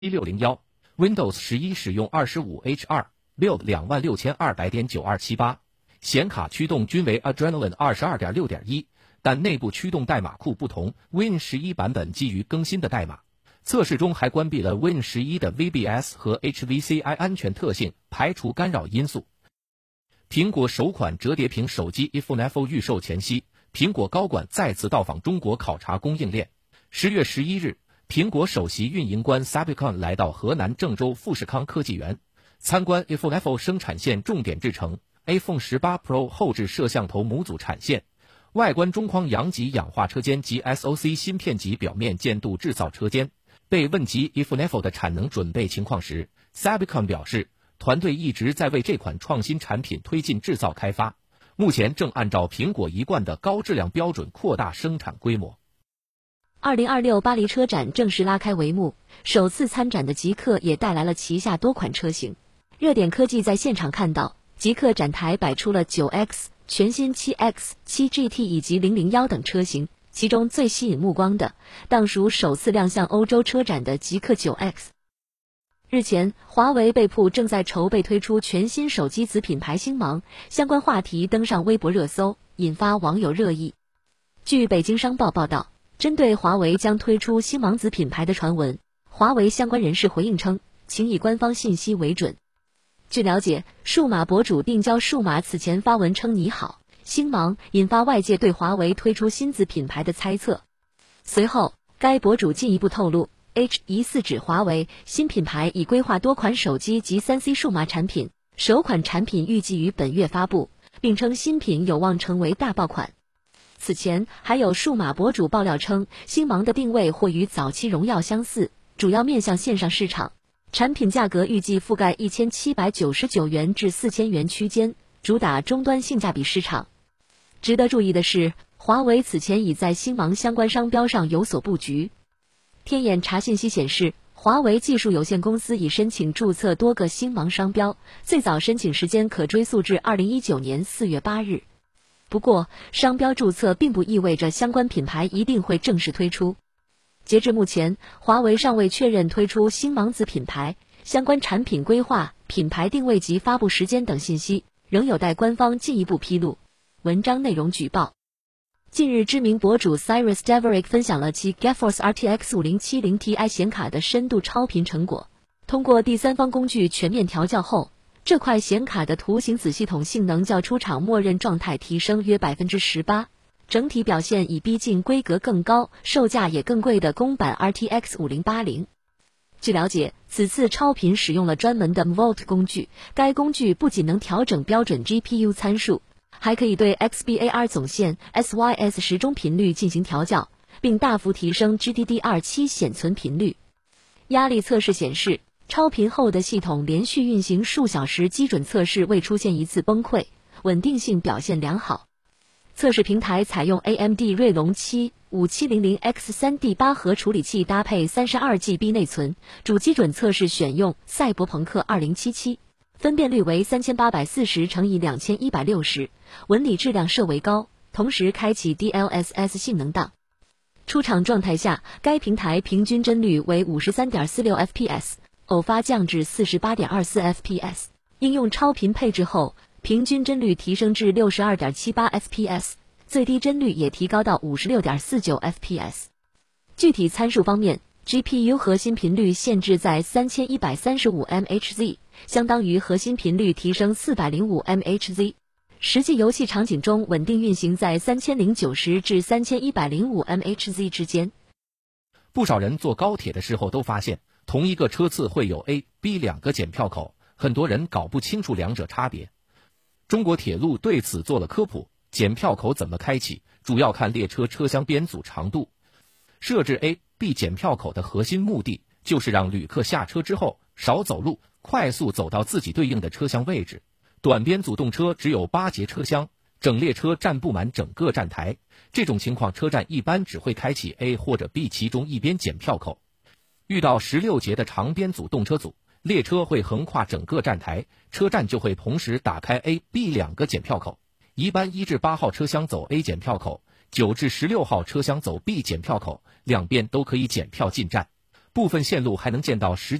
1601，Windows 11使用 25H2 626,200.9278，显卡驱动均为 Adrenalin 22.6.1，但内部驱动代码库不同 ，Win 11版本基于更新的代码。测试中还关闭了 Win 11的 VBS 和 HVCI 安全特性，排除干扰因素。苹果首款折叠屏手机 iPhone 预售前夕，苹果高管再次到访中国考察供应链。10月11日，苹果首席运营官 Sabicon 来到河南郑州富士康科技园，参观 iPhone 生产线重点制成 iPhone 18 Pro 后置摄像头模组产线，外观中框阳极氧化车间及 SoC 芯片级表面渐度制造车间。被问及 iPhone 的产能准备情况时， Sabicon 表示，团队一直在为这款创新产品推进制造开发，目前正按照苹果一贯的高质量标准扩大生产规模。 2026巴黎车展正式拉开帷幕，首次参展的极氪也带来了旗下多款车型。热点科技在现场看到，极氪展台摆出了 9X、全新 7X、7GT 以及001等车型，其中最吸引目光的，当属首次亮相欧洲车展的极氪 9X。日前，华为被曝正在筹备推出全新手机子品牌星芒，相关话题登上微博热搜，引发网友热议。据北京商报报道，针对华为将推出星芒子品牌的传闻，华为相关人士回应称，请以官方信息为准。据了解，数码博主定焦数码此前发文称你好星芒，引发外界对华为推出新子品牌的猜测。随后，该博主进一步透露，H 疑似指华为新品牌已规划多款手机及 3C 数码产品，首款产品预计于本月发布，并称新品有望成为大爆款。此前还有数码博主爆料称，星芒的定位或与早期荣耀相似，主要面向线上市场，产品价格预计覆盖1799元至4000元区间，主打终端性价比市场。值得注意的是，华为此前已在星芒相关商标上有所布局。天眼查信息显示，华为技术有限公司已申请注册多个星芒商标，最早申请时间可追溯至2019年4月8日。不过，商标注册并不意味着相关品牌一定会正式推出。截至目前，华为尚未确认推出星芒子品牌，相关产品规划、品牌定位及发布时间等信息仍有待官方进一步披露。文章内容举报。近日，知名博主 Cyrus Deverick 分享了其 GeForce RTX 5070 Ti 显卡的深度超频成果。通过第三方工具全面调校后，这块显卡的图形子系统性能较出厂默认状态提升约 18%， 整体表现已逼近规格更高、售价也更贵的公版 RTX 5080。据了解，此次超频使用了专门的 Volt 工具，该工具不仅能调整标准 GPU 参数，还可以对 XBAR 总线 SYS 时钟频率进行调校，并大幅提升 GDDR7 显存频率。压力测试显示，超频后的系统连续运行数小时基准测试未出现一次崩溃，稳定性表现良好。测试平台采用 AMD 锐龙7 5700X3D 核处理器，搭配 32GB 内存，主基准测试选用赛博朋克2077，分辨率为 3840×2160， 纹理质量设为高，同时开启 DLSS 性能档。出厂状态下，该平台平均帧率为 53.46 fps， 偶发降至 48.24 fps， 应用超频配置后，平均帧率提升至 62.78 fps， 最低帧率也提高到 56.49 fps。 具体参数方面， GPU 核心频率限制在 3135 MHz， 相当于核心频率提升405 MHz， 实际游戏场景中稳定运行在3090至3105 MHz 之间。 不少人坐高铁的时候都发现，同一个车次会有 A、B 两个检票口，很多人搞不清楚两者差别。中国铁路对此做了科普，检票口怎么开启，主要看列车车厢编组长度。设置 A、B 检票口的核心目的，就是让旅客下车之后少走路，快速走到自己对应的车厢位置。短编组动车只有8节车厢，整列车站不满整个站台，这种情况车站一般只会开启 A 或者 B 其中一边检票口。遇到16节的长编组动车组，列车会横跨整个站台，车站就会同时打开 A、B 两个检票口。一般1至8号车厢走 A 检票口，9至16号车厢走 B 检票口，两边都可以检票进站。 部分线路还能见到